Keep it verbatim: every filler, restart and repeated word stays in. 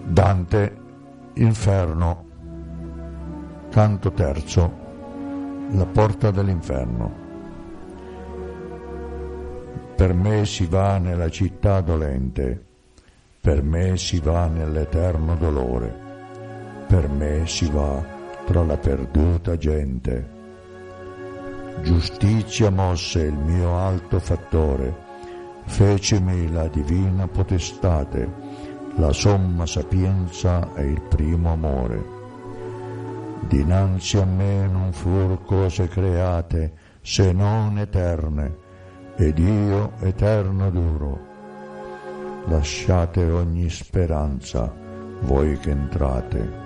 Dante, Inferno, canto terzo, la porta dell'inferno. Per me si va nella città dolente, per me si va nell'eterno dolore, per me si va tra la perduta gente. Giustizia mosse il mio alto fattore, fecemi la divina potestate, la somma sapienza e il primo amore. Dinanzi a me non fur cose create se non eterne, ed io eterno duro. Lasciate ogni speranza, voi che entrate.